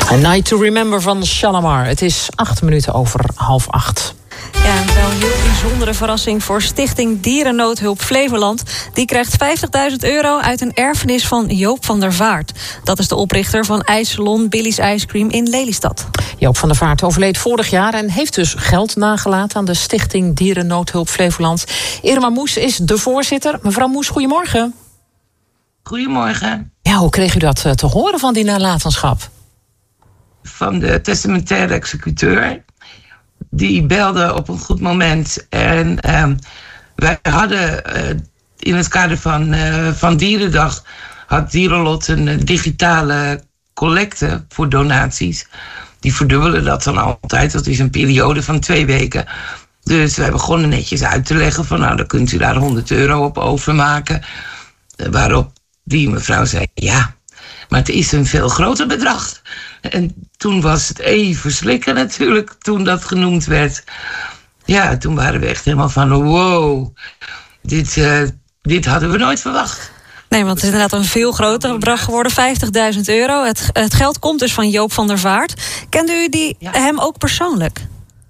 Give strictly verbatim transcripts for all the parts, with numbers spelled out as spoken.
A Night to Remember van Shalamar. Het is acht minuten over half acht. Ja, en wel een heel bijzondere verrassing voor Stichting Dierennoodhulp Flevoland. Die krijgt vijftigduizend euro uit een erfenis van Joop van der Vaart. Dat is de oprichter van ijssalon Billy's Ice Cream in Lelystad. Joop van der Vaart overleed vorig jaar en heeft dus geld nagelaten aan de Stichting Dierennoodhulp Flevoland. Irma Moes is de voorzitter. Mevrouw Moes, goedemorgen. Goedemorgen. Ja, hoe kreeg u dat te horen van die nalatenschap? Van de testamentaire executeur. Die belde op een goed moment. En uh, wij hadden uh, in het kader van, uh, van Dierendag... had Dierenlot een uh, digitale collecte voor donaties. Die verdubbelen dat dan altijd. Dat is een periode van twee weken. Dus wij begonnen netjes uit te leggen van... nou, dan kunt u daar honderd euro op overmaken. Uh, waarop die mevrouw zei... ja, maar het is een veel groter bedrag. En toen was het even slikken natuurlijk, toen dat genoemd werd. Ja, toen waren we echt helemaal van, wow, dit, uh, dit hadden we nooit verwacht. Nee, want het is inderdaad een veel groter bedrag geworden, vijftigduizend euro. Het, het geld komt dus van Joop van der Vaart. Kende u die, ja. hem ook persoonlijk?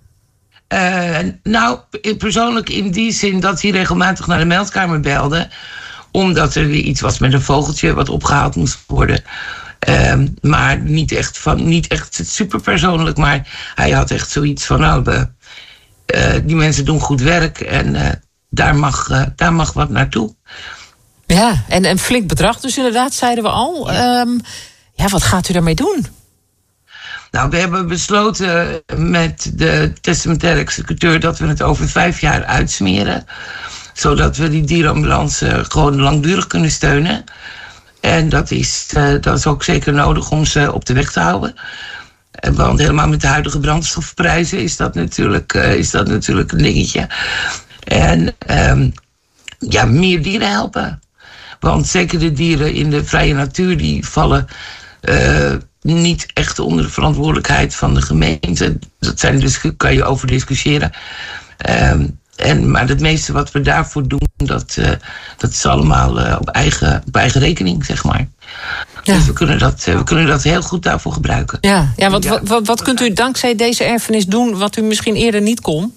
Uh, nou, persoonlijk in die zin dat hij regelmatig naar de meldkamer belde... omdat er weer iets was met een vogeltje wat opgehaald moest worden... Um, maar niet echt, van, niet echt super persoonlijk, maar hij had echt zoiets van... nou, we, uh, die mensen doen goed werk en uh, daar, mag, uh, daar mag wat naartoe. Ja, en een flink bedrag dus inderdaad, zeiden we al. Ja, um, ja wat gaat u daarmee doen? Nou, we hebben besloten met de testamentaire executeur... dat we het over vijf jaar uitsmeren. Zodat we die dierenambulance gewoon langdurig kunnen steunen... En dat is, uh, dat is ook zeker nodig om ze op de weg te houden. Want helemaal met de huidige brandstofprijzen is dat natuurlijk, uh, is dat natuurlijk een dingetje. En um, ja, meer dieren helpen. Want zeker de dieren in de vrije natuur... die vallen uh, niet echt onder de verantwoordelijkheid van de gemeente. Dat zijn dus, kan je over discussiëren. Um, En, maar het meeste wat we daarvoor doen, dat, uh, dat is allemaal uh, op, eigen, op eigen rekening, zeg maar. Ja. Dus we kunnen, dat, uh, we kunnen dat heel goed daarvoor gebruiken. Ja, ja, wat, wat, wat, wat kunt u dankzij deze erfenis doen wat u misschien eerder niet kon?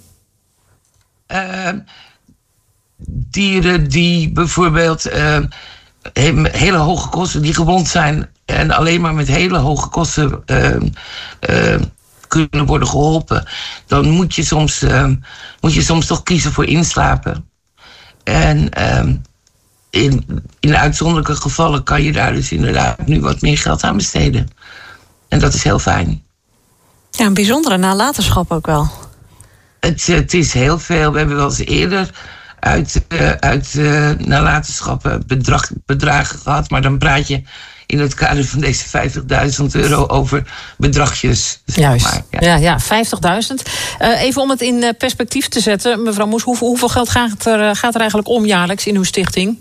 Uh, dieren die bijvoorbeeld uh, hele hoge kosten, die gewond zijn... en alleen maar met hele hoge kosten... Uh, uh, kunnen worden geholpen, dan moet je soms, uh, moet je soms toch kiezen voor inslapen. En uh, in, in uitzonderlijke gevallen kan je daar dus inderdaad nu wat meer geld aan besteden. En dat is heel fijn. Ja, een bijzondere nalatenschap ook wel. Het, het is heel veel. We hebben wel eens eerder uit, uh, uit uh, nalatenschappen bedrag, bedragen gehad, maar dan praat je in het kader van deze vijftigduizend euro over bedragjes. Juist, maar, ja. ja, ja vijftigduizend. Uh, even om het in perspectief te zetten, mevrouw Moes, hoeveel, hoeveel geld gaat er, gaat er eigenlijk om jaarlijks in uw stichting?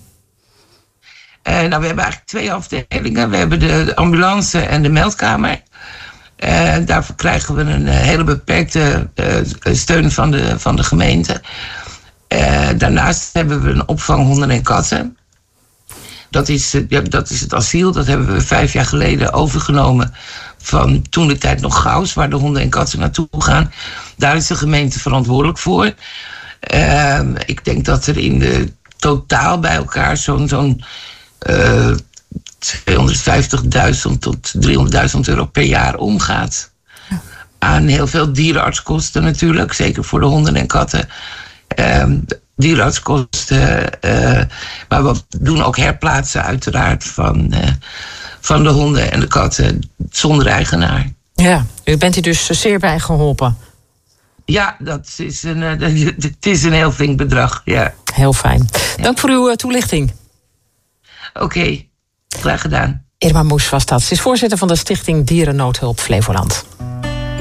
Uh, nou, we hebben eigenlijk twee afdelingen. We hebben de, de ambulance en de meldkamer. Uh, daarvoor krijgen we een uh, hele beperkte uh, steun van de, van de gemeente. Uh, daarnaast hebben we een opvang honden en katten. Dat is, ja, dat is het asiel, dat hebben we vijf jaar geleden overgenomen... van toen de tijd nog Gauws, waar de honden en katten naartoe gaan. Daar is de gemeente verantwoordelijk voor. Uh, ik denk dat er in de totaal bij elkaar zo'n, zo'n uh, tweehonderdvijftigduizend tot driehonderdduizend euro per jaar omgaat. Ja. Aan heel veel dierenartskosten natuurlijk, zeker voor de honden en katten... Uh, dierenartskosten, uh, maar we doen ook herplaatsen uiteraard van, uh, van de honden en de katten zonder eigenaar. Ja, u bent hier dus zeer bij geholpen. Ja, dat is een, uh, het is een heel flink bedrag, ja. Heel fijn. Dank voor uw uh, toelichting. Oké, okay, graag gedaan. Irma Moes was dat. Ze is voorzitter van de Stichting Dierennoodhulp Flevoland.